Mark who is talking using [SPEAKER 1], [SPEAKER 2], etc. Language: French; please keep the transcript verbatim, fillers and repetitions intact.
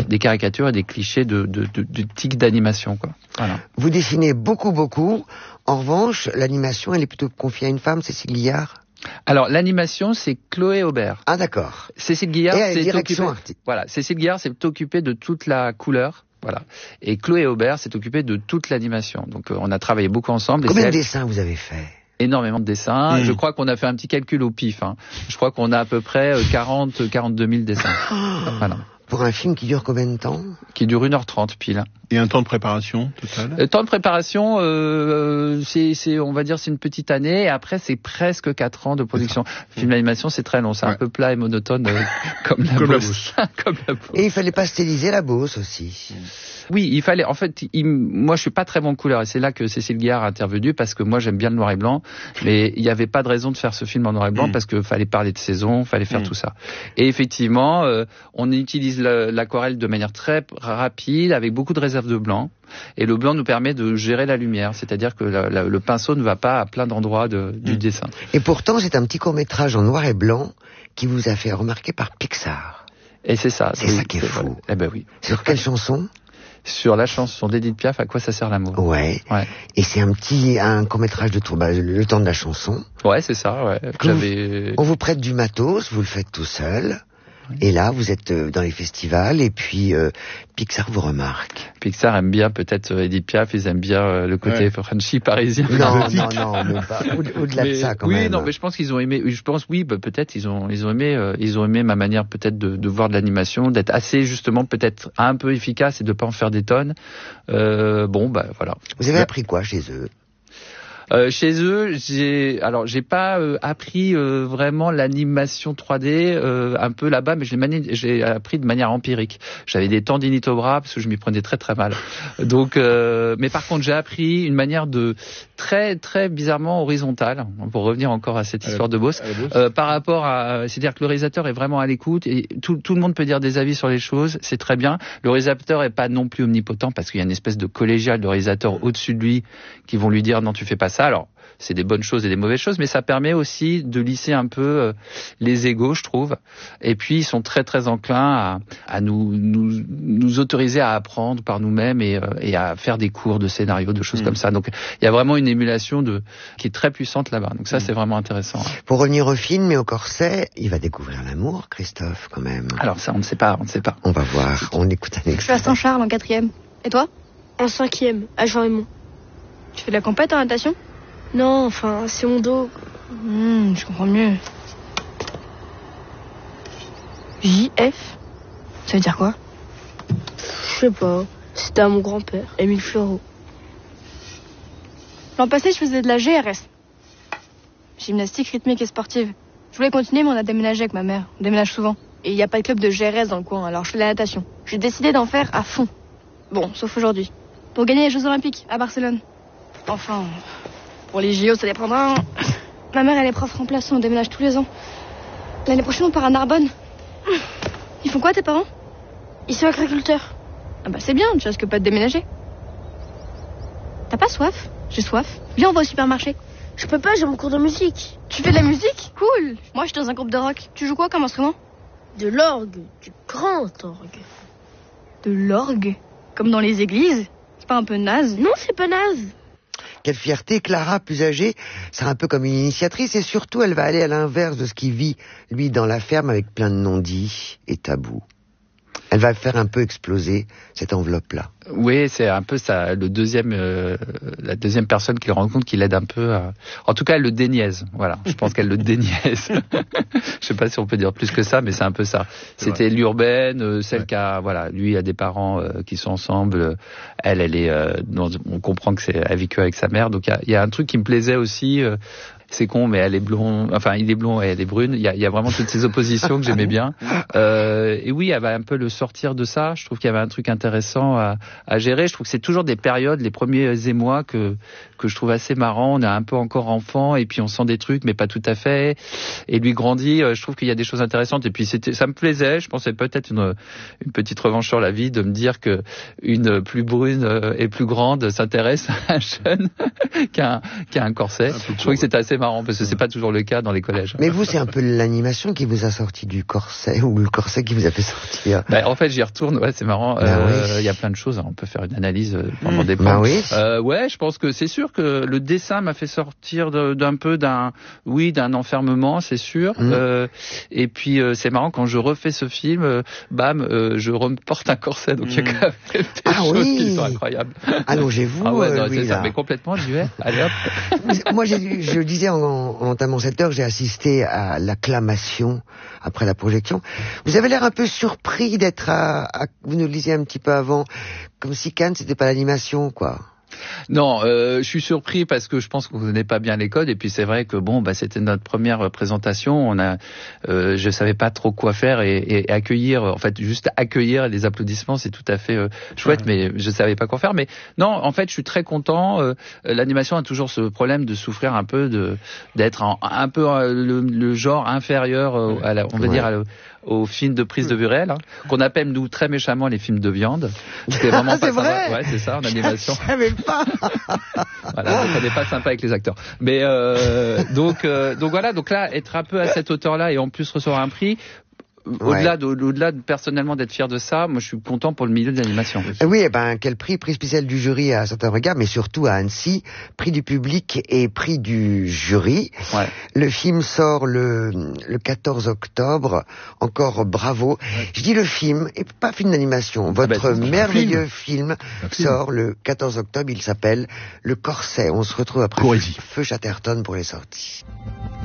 [SPEAKER 1] des caricatures et des clichés de, de, de, de tics d'animation, quoi. Voilà.
[SPEAKER 2] Vous dessinez beaucoup, beaucoup. En revanche, l'animation, elle est plutôt confiée à une femme, Cécile Guillard?
[SPEAKER 1] Alors, l'animation, c'est Chloé Aubert.
[SPEAKER 2] Ah, d'accord.
[SPEAKER 1] Cécile Guillard,
[SPEAKER 2] et à la
[SPEAKER 1] c'est
[SPEAKER 2] direction
[SPEAKER 1] occupée...
[SPEAKER 2] artistique.
[SPEAKER 1] Voilà, Cécile Guillard s'est occupée de toute la couleur. Voilà. Et Chloé Aubert s'est occupée de toute l'animation. Donc, euh, on a travaillé beaucoup ensemble.
[SPEAKER 2] Combien
[SPEAKER 1] et
[SPEAKER 2] de
[SPEAKER 1] elle...
[SPEAKER 2] dessins vous avez fait?
[SPEAKER 1] Énormément de dessins. Mmh. Je crois qu'on a fait un petit calcul au pif. Hein. Je crois qu'on a à peu près quarante, quarante-deux mille dessins. Voilà.
[SPEAKER 2] Pour un film qui dure combien de temps?
[SPEAKER 1] Qui dure une heure trente pile.
[SPEAKER 3] Et un temps de préparation total?
[SPEAKER 1] Le temps de préparation, euh, c'est, c'est, on va dire, c'est une petite année. Et après, c'est presque quatre ans de production. Le film d'animation, c'est très long. C'est ouais. un peu plat et monotone, euh, comme la
[SPEAKER 3] comme
[SPEAKER 1] Beauce.
[SPEAKER 3] La
[SPEAKER 1] comme la Beauce.
[SPEAKER 2] Et il fallait pas styliser la Beauce aussi.
[SPEAKER 1] Oui, il fallait. En fait, il, moi, je suis pas très bon couleur, et c'est là que Cécile Guillard a intervenu parce que moi, j'aime bien le noir et blanc, mais il n'y avait pas de raison de faire ce film en noir et blanc mmh. parce que fallait parler de saison, fallait faire mmh. tout ça. Et effectivement, euh, on utilise la, l'aquarelle de manière très rapide, avec beaucoup de réserve de blanc. Et le blanc nous permet de gérer la lumière, c'est-à-dire que la, la, le pinceau ne va pas à plein d'endroits de, du mmh. dessin.
[SPEAKER 2] Et pourtant, c'est un petit court-métrage en noir et blanc qui vous a fait remarquer par Pixar.
[SPEAKER 1] Et c'est ça.
[SPEAKER 2] C'est oui, ça qui est, est fou.
[SPEAKER 1] Eh ben oui.
[SPEAKER 2] Sur quelle chanson?
[SPEAKER 1] Sur la chanson d'Edith Piaf, À quoi ça sert l'amour.
[SPEAKER 2] Ouais. ouais. Et c'est un petit, un court-métrage de tour, bah, le temps de la chanson.
[SPEAKER 1] Ouais, c'est ça, ouais.
[SPEAKER 2] J'avais... Vous, on vous prête du matos, vous le faites tout seul. Et là, vous êtes dans les festivals et puis euh, Pixar vous remarque.
[SPEAKER 1] Pixar aime bien peut-être Edith Piaf, ils aiment bien euh, le côté ouais. Frenchy parisien.
[SPEAKER 2] Non, non, non, mais pas, au, au-delà
[SPEAKER 1] mais,
[SPEAKER 2] de ça quand
[SPEAKER 1] oui,
[SPEAKER 2] même.
[SPEAKER 1] Oui, non, mais je pense qu'ils ont aimé. Je pense, oui, bah, peut-être ils ont, ils ont aimé, euh, ils ont aimé ma manière peut-être de, de voir de l'animation, d'être assez justement peut-être un peu efficace et de pas en faire des tonnes. Euh, bon, bah voilà.
[SPEAKER 2] Vous avez appris quoi chez eux?
[SPEAKER 1] Euh, chez eux, j'ai alors j'ai pas euh, appris euh, vraiment l'animation trois D euh, un peu là-bas, mais je l'ai, mani- j'ai appris de manière empirique. J'avais des tendinites au bras parce que je m'y prenais très très mal. Donc, euh, mais par contre, j'ai appris une manière de très très bizarrement horizontale. Pour revenir encore à cette histoire de Beauce, euh, par rapport à, c'est-à-dire que le réalisateur est vraiment à l'écoute et tout tout le monde peut dire des avis sur les choses, c'est très bien. Le réalisateur est pas non plus omnipotent parce qu'il y a une espèce de collégial de réalisateurs au-dessus de lui qui vont lui dire non, tu fais pas ça. Alors, c'est des bonnes choses et des mauvaises choses, mais ça permet aussi de lisser un peu euh, les égos, je trouve. Et puis, ils sont très, très enclins à, à nous, nous, nous autoriser à apprendre par nous-mêmes et, euh, et à faire des cours de scénario, de choses mmh. comme ça. Donc, il y a vraiment une émulation de, qui est très puissante là-bas. Donc ça, mmh. c'est vraiment intéressant. Ouais.
[SPEAKER 2] Pour revenir au film et au corset, il va découvrir l'amour, Christophe, quand même.
[SPEAKER 1] Alors ça, on ne sait pas, on ne sait pas.
[SPEAKER 2] On va voir, on écoute un extrait.
[SPEAKER 4] Je suis à Saint-Charles en quatrième. Et toi?
[SPEAKER 5] En cinquième, à Jean-Raymond.
[SPEAKER 4] Tu fais de la compète en natation?
[SPEAKER 5] Non, enfin, c'est mon dos.
[SPEAKER 4] Mmh, je comprends mieux. J F? Ça veut dire quoi?
[SPEAKER 5] Je sais pas. C'était à mon grand-père, Émile Fleureau.
[SPEAKER 4] L'an passé, je faisais de la G R S. Gymnastique rythmique et sportive. Je voulais continuer, mais on a déménagé avec ma mère. On déménage souvent. Et il n'y a pas de club de G R S dans le coin, alors je fais de la natation. J'ai décidé d'en faire à fond. Bon, sauf aujourd'hui. Pour gagner les Jeux Olympiques à Barcelone. Enfin... Pour les J O, ça dépendra. Ma mère, elle est prof remplaçante, on déménage tous les ans. L'année prochaine, on part à Narbonne. Ils font quoi, tes parents?
[SPEAKER 5] Ils sont agriculteurs.
[SPEAKER 4] Ah bah c'est bien, tu risques pas de déménager. T'as pas soif? J'ai soif. Viens, on va au supermarché.
[SPEAKER 5] Je peux pas, j'ai mon cours de musique.
[SPEAKER 4] Tu fais de la musique? Cool. Moi, je suis dans un groupe de rock. Tu joues quoi comme instrument?
[SPEAKER 5] De l'orgue, du grand orgue.
[SPEAKER 4] De l'orgue? Comme dans les églises? C'est pas un peu naze?
[SPEAKER 5] Non, c'est pas naze.
[SPEAKER 2] Quelle fierté, Clara, plus âgée, c'est un peu comme une initiatrice et surtout elle va aller à l'inverse de ce qu'il vit, lui, dans la ferme avec plein de non-dits et tabous. Elle va faire un peu exploser cette enveloppe-là.
[SPEAKER 1] Oui, c'est un peu ça, le deuxième, euh, la deuxième personne qu'il rencontre qui l'aide un peu à... En tout cas, elle le déniaise. Voilà, je pense qu'elle le déniaise. Je sais pas si on peut dire plus que ça, mais c'est un peu ça. C'est C'était vrai. L'urbaine, euh, celle ouais. qui a, voilà, lui a des parents euh, qui sont ensemble. Elle, elle est, euh, dans, on comprend que c'est, elle a vécu avec sa mère. Donc il y a, y a un truc qui me plaisait aussi. Euh, c'est con, mais elle est blonde, enfin, il est blond et elle est brune. Il y a, il y a vraiment toutes ces oppositions que j'aimais bien. Euh, et oui, elle va un peu le sortir de ça. Je trouve qu'il y avait un truc intéressant à, à gérer. Je trouve que c'est toujours des périodes, les premiers émois que, que je trouve assez marrant. On est un peu encore enfant et puis on sent des trucs, mais pas tout à fait. Et lui grandit, je trouve qu'il y a des choses intéressantes. Et puis c'était, ça me plaisait. Je pensais peut-être une, une petite revanche sur la vie de me dire que une plus brune et plus grande s'intéresse à un jeune qui a un, qui a un corset. Je trouvais que c'était assez marrant parce que c'est pas toujours le cas dans les collèges.
[SPEAKER 2] Mais vous, c'est un peu l'animation qui vous a sorti du corset ou le corset qui vous a fait sortir.
[SPEAKER 1] Bah, en fait, j'y retourne. Ouais, c'est marrant. Il
[SPEAKER 2] Bah
[SPEAKER 1] euh,
[SPEAKER 2] oui.
[SPEAKER 1] y a plein de choses. On peut faire une analyse pendant mmh. des
[SPEAKER 2] Bah oui.
[SPEAKER 1] Euh, ouais, je pense que c'est sûr que le dessin m'a fait sortir de, d'un peu d'un, oui, d'un enfermement, c'est sûr. Mmh. Euh, et puis euh, c'est marrant quand je refais ce film, euh, bam, euh, je reporte un corset. Donc il mmh. y a quand même des
[SPEAKER 2] ah
[SPEAKER 1] choses
[SPEAKER 2] oui.
[SPEAKER 1] qui sont incroyables.
[SPEAKER 2] Allongez-vous.
[SPEAKER 1] Ah ouais, non,
[SPEAKER 2] euh,
[SPEAKER 1] c'est
[SPEAKER 2] oui,
[SPEAKER 1] ça.
[SPEAKER 2] là.
[SPEAKER 1] Mais complètement duet. Allez hop.
[SPEAKER 2] Moi, j'ai, je le disais en, en entamant cette heure, j'ai assisté à l'acclamation après la projection. Vous avez l'air un peu surpris d'être à, à vous nous le disiez un petit peu avant, comme si Cannes c'était pas l'animation, quoi.
[SPEAKER 1] Non, euh, je suis surpris parce que je pense qu'on connaît pas bien les codes et puis c'est vrai que bon, bah c'était notre première présentation. On a, euh, je savais pas trop quoi faire et, et accueillir, en fait, juste accueillir les applaudissements, c'est tout à fait euh, chouette, ouais. mais je savais pas quoi faire. Mais non, en fait, je suis très content. Euh, l'animation a toujours ce problème de souffrir un peu, de d'être en, un peu euh, le, le genre inférieur, euh, à la, on va ouais. dire, à la, aux films de prise de vue réelle, hein, qu'on appelle nous très méchamment les films de viande. C'est vraiment
[SPEAKER 2] c'est
[SPEAKER 1] pas
[SPEAKER 2] vrai.
[SPEAKER 1] sympa. Ouais, c'est ça en animation.
[SPEAKER 2] Je savais pas.
[SPEAKER 1] Voilà, donc on n'est pas sympa avec les acteurs. Mais euh, donc euh, donc voilà, donc là être un peu à cette hauteur-là et en plus recevoir un prix. Au-delà, ouais. de, au-delà de personnellement d'être fier de ça, moi je suis content pour le milieu de l'animation.
[SPEAKER 2] Oui, eh ben quel prix, prix spécial du jury à certains regards, mais surtout à Annecy, prix du public et prix du jury.
[SPEAKER 1] Ouais.
[SPEAKER 2] Le film sort le, le quatorze octobre. Encore bravo. Ouais. Je dis le film et pas film d'animation. Votre ah ben, merveilleux film, film sort le quatorze octobre. Il s'appelle Le Corset. On se retrouve après
[SPEAKER 3] Poésie.
[SPEAKER 2] Feu Chatterton pour les sorties.